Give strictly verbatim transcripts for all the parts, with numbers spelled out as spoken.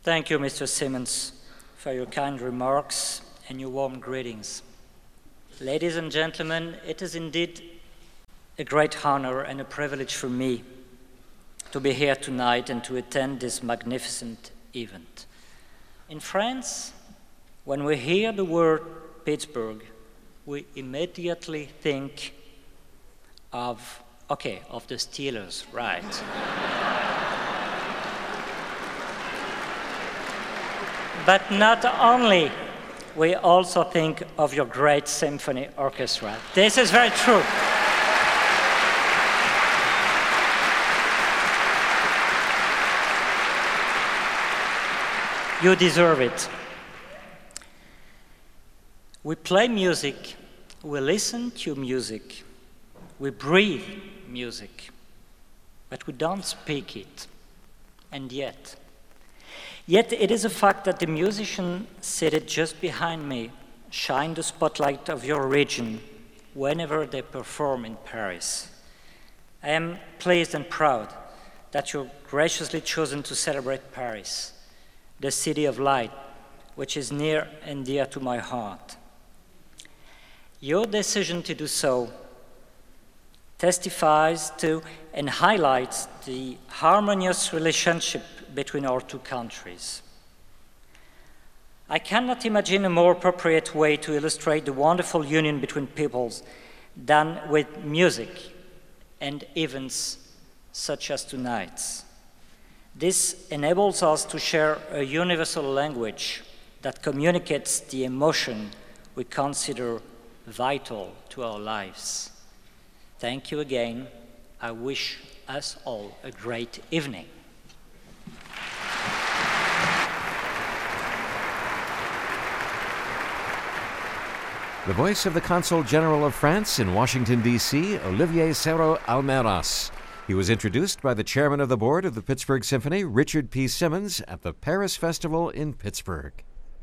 Thank you, Mister Simmons, for your kind remarks and your warm greetings. Ladies and gentlemen, it is indeed a great honor and a privilege for me to be here tonight and to attend this magnificent event. In France, when we hear the word Pittsburgh, we immediately think of, okay, of the Steelers, right? But not only, we also think of your great symphony orchestra. This is very true. You deserve it. We play music, we listen to music, we breathe music, but we don't speak it. And yet, yet it is a fact that the musicians seated just behind me shine the spotlight of your region whenever they perform in Paris. I am pleased and proud that you've graciously chosen to celebrate Paris, the city of light, which is near and dear to my heart. Your decision to do so testifies to and highlights the harmonious relationship between our two countries. I cannot imagine a more appropriate way to illustrate the wonderful union between peoples than with music and events such as tonight's. This enables us to share a universal language that communicates the emotion we consider vital to our lives. Thank you again. I wish us all a great evening. The voice of the Consul General of France in Washington, D C, Olivier Serrault-Almeras. He was introduced by the chairman of the board of the Pittsburgh Symphony, Richard P. Simmons, at the Paris Festival in Pittsburgh.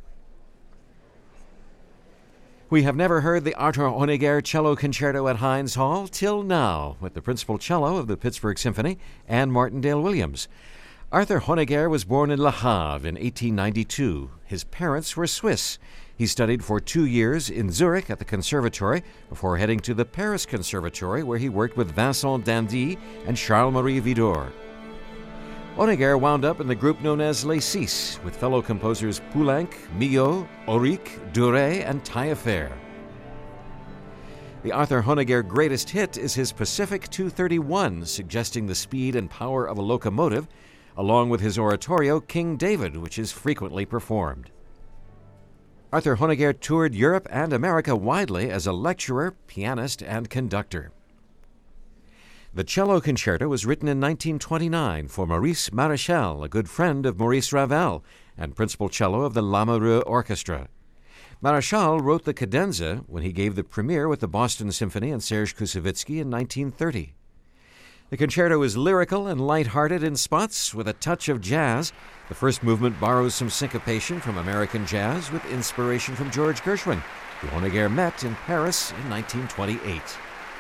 We have never heard the Arthur Honegger Cello Concerto at Heinz Hall till now, with the principal cello of the Pittsburgh Symphony, Anne Martindale Williams. Arthur Honegger was born in Le Havre in eighteen ninety-two. His parents were Swiss. He studied for two years in Zurich at the Conservatory before heading to the Paris Conservatory, where he worked with Vincent d'Indy and Charles-Marie Widor. Honegger wound up in the group known as Les Six, with fellow composers Poulenc, Milhaud, Auric, Duret, and Taillefer. The Arthur Honegger greatest hit is his Pacific two thirty-one, suggesting the speed and power of a locomotive, along with his oratorio King David, which is frequently performed. Arthur Honegger toured Europe and America widely as a lecturer, pianist, and conductor. The Cello Concerto was written in nineteen twenty-nine for Maurice Maréchal, a good friend of Maurice Ravel and principal cello of the Lamoureux Orchestra. Maréchal wrote the cadenza when he gave the premiere with the Boston Symphony and Serge Koussevitzky in nineteen thirty. The concerto is lyrical and light-hearted in spots with a touch of jazz. The first movement borrows some syncopation from American jazz with inspiration from George Gershwin, who Honegger met in Paris in nineteen twenty-eight.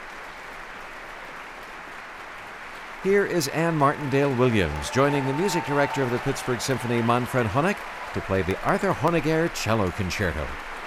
Here is Anne Martindale Williams, joining the music director of the Pittsburgh Symphony, Manfred Honeck, to play the Arthur Honegger Cello Concerto.